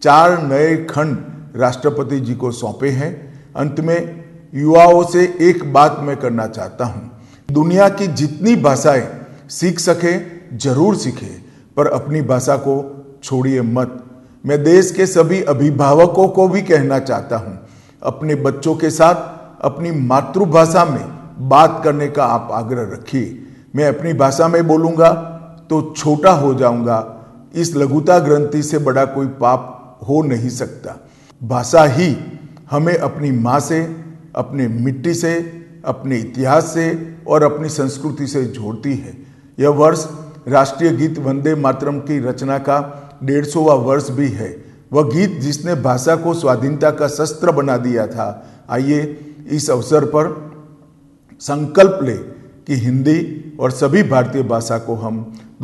4 नए खंड राष्ट्रपति जी को सौंपे हैं। अंत में युवाओं से एक बात मैं करना चाहता हूं, दुनिया की जितनी भाषाएं सीख सके जरूर सीखे, पर अपनी भाषा को छोड़िए मत। मैं देश के सभी अभिभावकों को भी कहना चाहता हूं, अपने बच्चों के साथ अपनी मातृभाषा में बात करने का आप आग्रह रखिए। मैं अपनी भाषा में बोलूंगा तो छोटा हो जाऊंगा, इस लघुता ग्रंथि से बड़ा कोई पाप हो नहीं सकता। भाषा ही हमें अपनी माँ से, अपने मिट्टी से, अपने इतिहास से और अपनी संस्कृति से जोड़ती है। यह वर्ष राष्ट्रीय गीत वंदे मातरम की रचना का 150वां वर्ष भी है। वह गीत जिसने भाषा को स्वाधीनता का शस्त्र बना दिया था। आइए इस अवसर पर संकल्प ले कि हिंदी और सभी भारतीय भाषा को हम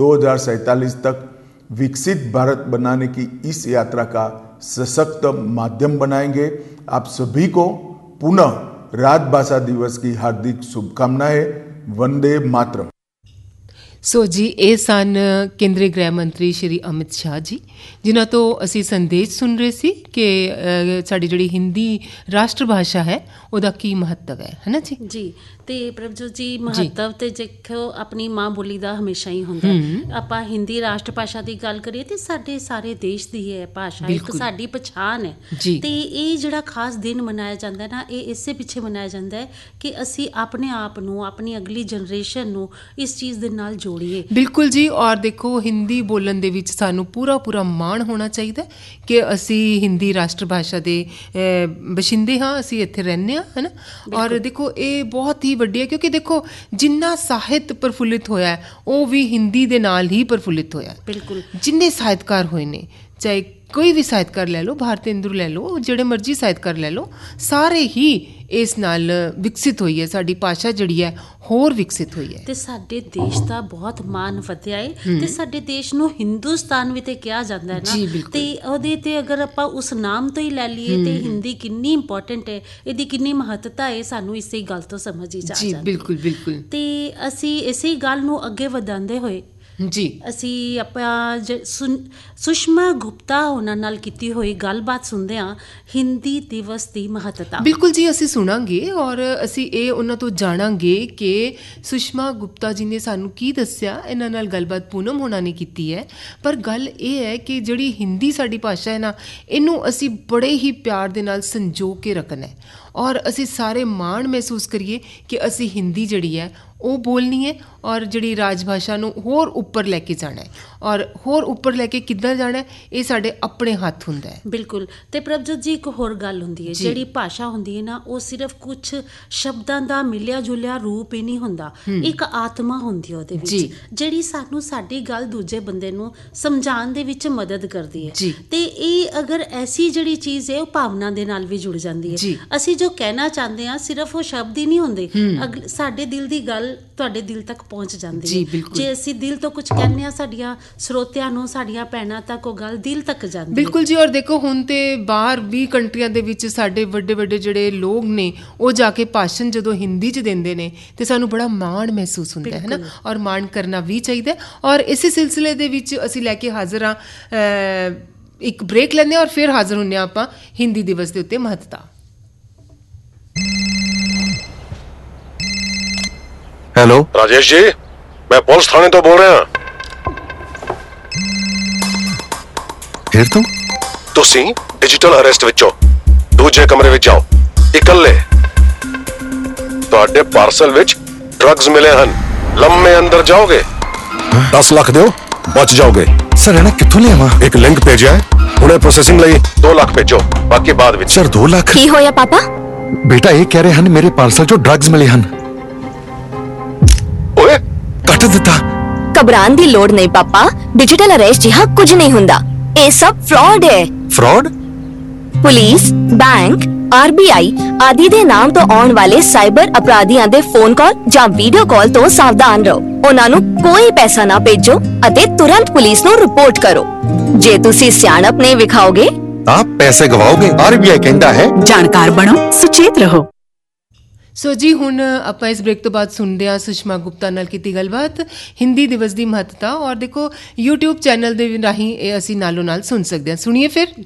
2047 तक विकसित भारत बनाने की इस यात्रा का सशक्त माध्यम बनाएंगे। आप सभी को पुनः राजभाषा दिवस की हार्दिक शुभकामनाएं। वंदे मातरम। ਸੋ ਜੀ ਇਹ ਸਨ ਕੇਂਦਰੀ ਗ੍ਰਹਿ ਮੰਤਰੀ ਸ਼੍ਰੀ ਅਮਿਤ ਸ਼ਾਹ ਜੀ, ਜਿਨ੍ਹਾਂ ਤੋਂ ਅਸੀਂ ਸੰਦੇਸ਼ ਸੁਣ ਰਹੇ ਸੀ ਕਿ ਸਾਡੀ ਜਿਹੜੀ ਹਿੰਦੀ ਰਾਸ਼ਟਰ ਭਾਸ਼ਾ ਹੈ ਉਹਦਾ ਕੀ ਮਹੱਤਵ ਹੈ ਨਾ ਜੀ। ਜੀ ਤੇ ਪ੍ਰਭਜੋਤ ਜੀ, ਮਹੱਤਵ ਤੇ ਦੇਖੋ ਆਪਣੀ ਮਾਂ ਬੋਲੀ ਦਾ ਹਮੇਸ਼ਾ ਹੀ ਹੁੰਦਾ। ਆਪਾਂ ਹਿੰਦੀ ਰਾਸ਼ਟਰ ਭਾਸ਼ਾ ਦੀ ਗੱਲ ਕਰੀਏ ਤੇ ਸਾਡੇ ਸਾਰੇ ਦੇਸ਼ ਦੀ ਹੈ ਭਾਸ਼ਾ, ਇੱਕ ਸਾਡੀ ਪਛਾਣ ਹੈ। ਤੇ ਇਹ ਜਿਹੜਾ ਖਾਸ ਦਿਨ ਮਨਾਇਆ ਜਾਂਦਾ ਨਾ, ਇਹ ਇਸੇ ਪਿੱਛੇ ਮਨਾਇਆ ਜਾਂਦਾ ਹੈ ਕਿ ਅਸੀਂ ਆਪਣੇ ਆਪ ਨੂੰ, ਆਪਣੀ ਅਗਲੀ ਜਨਰੇਸ਼ਨ ਨੂੰ ਇਸ ਚੀਜ਼ ਦੇ ਨਾਲ ਜੋੜੀਏ। ਬਿਲਕੁਲ ਜੀ। ਔਰ ਦੇਖੋ, ਹਿੰਦੀ ਬੋਲਣ ਦੇ ਵਿੱਚ ਸਾਨੂੰ ਪੂਰਾ ਮਾਣ ਹੋਣਾ ਚਾਹੀਦਾ ਕਿ ਅਸੀਂ ਹਿੰਦੀ ਰਾਸ਼ਟਰ ਭਾਸ਼ਾ ਦੇ ਬਸ਼ਿੰਦੇ ਹਾਂ, ਅਸੀਂ ਇੱਥੇ ਰਹਿੰਦੇ ਹਾਂ, ਹੈ ਨਾ। ਔਰ ਦੇਖੋ ਇਹ ਬਹੁਤ ਹੀ ਵੱਡੀ ਹੈ, ਕਿਉਂਕਿ ਦੇਖੋ ਜਿੰਨਾ ਸਾਹਿਤ ਪ੍ਰਫੁੱਲਿਤ ਹੋਇਆ ਉਹ ਵੀ ਹਿੰਦੀ ਦੇ ਨਾਲ ਹੀ ਪ੍ਰਫੁੱਲਿਤ ਹੋਇਆ। ਬਿਲਕੁਲ। ਜਿੰਨੇ ਸਾਹਿਤਕਾਰ ਹੋਏ ਨੇ, ਚਾਹੇ ਕੋਈ ਵੀ ਸਾਹਿਤਕਾਰ ਲੈ ਲਓ, ਭਾਰਤੇਂਦੂ ਲੈ ਲਓ, ਜਿਹੜੇ ਮਰਜ਼ੀ ਸਾਹਿਤਕਾਰ ਲੈ ਲਓ, ਸਾਰੇ ਹੀ ਇਸ ਨਾਲ ਵਿਕਸਿਤ ਹੋਈ ਹੈ। ਸਾਡੀ ਭਾਸ਼ਾ ਜਿਹੜੀ ਹੈ ਹੋਰ ਵਿਕਸਿਤ ਹੋਈ ਹੈ ਤੇ ਸਾਡੇ ਦੇਸ਼ ਦਾ ਬਹੁਤ ਮਾਣ ਵਧਿਆ ਹੈ। ਤੇ ਸਾਡੇ ਦੇਸ਼ ਨੂੰ ਹਿੰਦੁਸਤਾਨ ਵੀ ਤੇ ਕਿਹਾ ਜਾਂਦਾ ਹੈ ਨਾ, ਤੇ ਉਹਦੇ ਤੇ ਅਗਰ ਆਪਾਂ ਉਸ ਨਾਮ ਤੋਂ ਹੀ ਲੈ ਲਈਏ ਤੇ ਹਿੰਦੀ ਕਿੰਨੀ ਇੰਪੋਰਟੈਂਟ ਹੈ, ਇਹਦੀ ਕਿੰਨੀ ਮਹੱਤਤਾ ਹੈ, ਸਾਨੂੰ ਇਸੇ ਗੱਲ ਤੋਂ ਸਮਝ ਹੀ ਜਾ ਜਾਂਦੀ ਹੈ। ਬਿਲਕੁਲ ਬਿਲਕੁਲ। ਤੇ ਅਸੀਂ ਇਸੇ ਗੱਲ ਨੂੰ ਅੱਗੇ ਵਧਾਉਂਦੇ ਹੋਏ ਜੀ ਅਸੀਂ ਆਪਾਂ ਸੁਸ਼ਮਾ ਗੁਪਤਾ ਉਹਨਾਂ ਨਾਲ ਕੀਤੀ ਹੋਈ ਗੱਲਬਾਤ ਸੁਣਦੇ ਹਾਂ, ਹਿੰਦੀ ਦਿਵਸ ਦੀ ਮਹੱਤਤਾ। ਬਿਲਕੁਲ ਜੀ, ਅਸੀਂ ਸੁਣਾਂਗੇ ਔਰ ਅਸੀਂ ਇਹ ਉਹਨਾਂ ਤੋਂ ਜਾਣਾਂਗੇ ਕਿ ਸੁਸ਼ਮਾ ਗੁਪਤਾ ਜੀ ਨੇ ਸਾਨੂੰ ਕੀ ਦੱਸਿਆ। ਇਹਨਾਂ ਨਾਲ ਗੱਲਬਾਤ ਪੂਨਮ ਹੋਣਾ ਨੇ ਕੀਤੀ ਹੈ, ਪਰ ਗੱਲ ਇਹ ਹੈ ਕਿ ਜਿਹੜੀ ਹਿੰਦੀ ਸਾਡੀ ਭਾਸ਼ਾ ਹੈ ਨਾ, ਇਹਨੂੰ ਅਸੀਂ ਬੜੇ ਹੀ ਪਿਆਰ ਦੇ ਨਾਲ ਸੰਜੋ ਕੇ ਰੱਖਣਾ ਹੈ ਔਰ ਅਸੀਂ ਸਾਰੇ ਮਾਣ ਮਹਿਸੂਸ ਕਰੀਏ ਕਿ ਅਸੀਂ ਹਿੰਦੀ ਜਿਹੜੀ ਹੈ ਉਹ ਬੋਲਣੀ ਹੈ ਔਰ ਜਿਹੜੀ ਰਾਜ ਭਾਸ਼ਾ ਨੂੰ ਹੋਰ ਉੱਪਰ ਲੈ ਕੇ ਜਾਣਾ ਹੈ। ਔਰ ਹੋਰ ਉੱਪਰ ਲੈ ਕੇ ਕਿੱਦਾਂ ਜਾਣਾ, ਇਹ ਸਾਡੇ ਆਪਣੇ ਹੱਥ ਹੁੰਦਾ ਹੈ। ਬਿਲਕੁਲ। ਤੇ ਪ੍ਰਭਜੋਤ ਜੀ, ਇੱਕ ਹੋਰ ਗੱਲ ਹੁੰਦੀ ਹੈ, ਜਿਹੜੀ ਭਾਸ਼ਾ ਹੁੰਦੀ ਹੈ ਨਾ, ਉਹ ਸਿਰਫ ਕੁਝ ਸ਼ਬਦਾਂ ਦਾ ਮਿਲਿਆ ਜੁਲਿਆ ਰੂਪ ਹੀ ਨਹੀਂ ਹੁੰਦਾ, ਇੱਕ ਆਤਮਾ ਹੁੰਦੀ ਹੈ ਉਹਦੇ ਵਿੱਚ, ਜਿਹੜੀ ਸਾਨੂੰ ਸਾਡੀ ਗੱਲ ਦੂਜੇ ਬੰਦੇ ਨੂੰ ਸਮਝਾਉਣ ਦੇ ਵਿੱਚ ਮਦਦ ਕਰਦੀ ਹੈ। ਤੇ ਇਹ ਅਗਰ ਐਸੀ ਜਿਹੜੀ ਚੀਜ਼ ਹੈ ਉਹ ਭਾਵਨਾ ਦੇ ਨਾਲ ਵੀ ਜੁੜ ਜਾਂਦੀ ਹੈ। ਅਸੀਂ ਜੋ ਕਹਿਣਾ ਚਾਹੁੰਦੇ ਹਾਂ ਸਿਰਫ ਉਹ ਸ਼ਬਦ ਹੀ ਨਹੀਂ ਹੁੰਦੇ, ਸਾਡੇ ਦਿਲ ਦੀ ਗੱਲ ਤੁਹਾਡੇ ਦਿਲ ਤੱਕ ਪਹੁੰਚ ਜਾਂਦੀ ਹੈ। ਜੇ ਅਸੀਂ ਦਿਲ ਤੋਂ ਕੁਝ ਕਹਿੰਦੇ ਹਾਂ, ਸਾਡੀਆਂ ਸਰੋਤਿਆਂ ਨੂੰ, ਸਾਡੀਆਂ ਭੈਣਾਂ ਤੱਕ ਉਹ ਗੱਲ ਦਿਲ ਤੱਕ ਜਾਂਦੀ ਹੈ। ਬਿਲਕੁਲ ਜੀ। ਔਰ ਦੇਖੋ ਹੁਣ ਤੇ ਬਾਹਰ ਵੀ ਕੰਟਰੀਆਂ ਦੇ ਵਿੱਚ ਸਾਡੇ ਵੱਡੇ ਵੱਡੇ ਜਿਹੜੇ ਲੋਕ ਨੇ, ਉਹ ਜਾ ਕੇ ਭਾਸ਼ਣ ਜਦੋਂ ਹਿੰਦੀ 'ਚ ਦਿੰਦੇ ਨੇ ਤੇ ਸਾਨੂੰ ਬੜਾ ਮਾਣ ਮਹਿਸੂਸ ਹੁੰਦਾ ਹੈ ਨਾ, ਔਰ ਮਾਣ ਕਰਨਾ ਵੀ ਚਾਹੀਦਾ। ਔਰ ਇਸੇ ਸਿਲਸਿਲੇ ਦੇ ਵਿੱਚ ਅਸੀਂ ਲੈ ਕੇ ਹਾਜ਼ਰ ਹਾਂ, ਇੱਕ ਬ੍ਰੇਕ ਲੈਂਦੇ ਹਾਂ ਔਰ ਫਿਰ ਹਾਜ਼ਰ ਹੁੰਦੇ ਹਾਂ ਆਪਾਂ ਹਿੰਦੀ ਦਿਵਸ ਦੇ ਉੱਤੇ ਮਹੱਤਤਾ। हेलो राजेश जी, मैं पुलिस थाने तो बोल रहा। फिर तुसी डिजिटल अरेस्ट विचों दूजे कमरे विच जाओ, इकल्ले। तुहाडे पार्सल विच ड्रग्स मिले हन, लम्मे अंदर जाओगे 10 लाख दो बच जाओगे। सर इन्हें कित्थों लियावां? एक लिंक भेजा है, हुणे प्रोसेसिंग लई 2 लाख भेजो, बाकी बाद विच। सर 2 लाख की होया पापा? बेटा ये कह रहे हन मेरे पार्सल चो ड्रग्स मिले हन। ਕੱਟ ਦਿੱਤਾ। ਘਬਰਾਉਣ ਦੀ ਲੋੜ ਨਹੀਂ ਪਾਪਾ, ਡਿਜੀਟਲ ਅਰੈਸਟ ਜਿਹਾ ਕੁਝ ਨਹੀਂ ਹੁੰਦਾ, ਇਹ ਸਭ ਫਰਾਡ ਹੈ। ਫਰਾਡ? ਪੁਲਿਸ, ਬੈਂਕ, ਆਰਬੀਆਈ ਆਦਿ ਦੇ ਨਾਮ ਤੋਂ ਆਉਣ ਵਾਲੇ ਸਾਈਬਰ ਅਪਰਾਧੀਆਂ ਦੇ ਫੋਨ ਕਾਲ ਜਾਂ ਵੀਡੀਓ ਕਾਲ ਤੋਂ ਸਾਵਧਾਨ ਰਹੋ। ਉਹਨਾਂ ਨੂੰ ਕੋਈ ਪੈਸਾ ਨਾ ਭੇਜੋ ਅਤੇ ਤੁਰੰਤ ਪੁਲਿਸ ਨੂੰ ਰਿਪੋਰਟ ਕਰੋ। ਜੇ ਤੁਸੀਂ ਸਿਆਣਪ ਨਹੀਂ ਵਿਖਾਓਗੇ ਆਪ ਪੈਸੇ ਗਵਾਓਗੇ। ਆਰਬੀਆਈ ਕਹਿੰਦਾ ਹੈ ਜਾਣਕਾਰ ਬਣੋ, ਸੁਚੇਤ ਰਹੋ। ਸੋ ਜੀ, ਹੁਣ ਆਪਾਂ ਇਸ ਬ੍ਰੇਕ ਤੋਂ ਬਾਅਦ ਸੁਣਦੇ ਹਾਂ ਸੁਸ਼ਮਾ ਗੁਪਤਾ ਨਾਲ ਕੀਤੀ ਗੱਲਬਾਤ, ਹਿੰਦੀ ਦਿਵਸ ਦੀ ਮਹੱਤਤਾ। ਔਰ ਦੇਖੋ YouTube ਚੈਨਲ ਦੇ ਰਾਹੀਂ ਇਹ ਅਸੀਂ ਨਾਲੋਂ ਨਾਲ ਸੁਣ ਸਕਦੇ ਹਾਂ। ਸੁਣੀਏ ਫਿਰ।